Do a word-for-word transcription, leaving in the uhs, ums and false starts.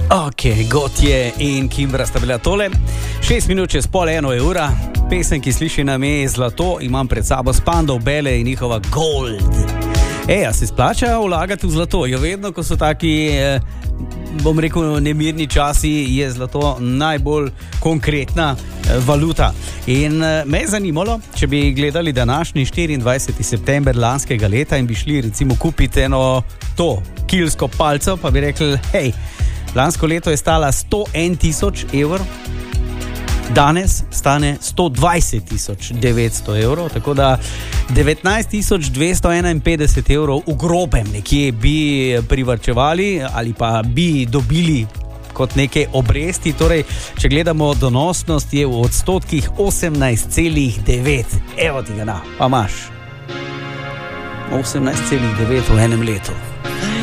Ok, Gotje in Kimbra sta bila tole. Šest minut čez pol eno je ura. Pesem, ki sliši na ime Zlato, imam pred sabo Spandau Ballet in njihova Gold. Ej, a se splača vlagati v zlato? Jo vedno, ko so taki, eh, bom rekel, nemirni časi, je zlato najbolj konkretna eh, valuta. In eh, me je zanimalo, če bi gledali današnji štiriindvajseti september lanskega leta in bi šli recimo kupiti eno to kilsko palco, pa bi rekli, hej, lansko leto je stala sto en tisoč evrov, danes stane sto dvajset tisoč devetsto evrov, tako da devetnajst tisoč dvesto enainpetdeset evrov v grobem nekje bi privarčevali ali pa bi dobili kot neke obresti. Torej, če gledamo donosnost, je v odstotkih osemnajst celih devet. Evo ti ga na, pa imaš osemnajst celih devet v enem letu.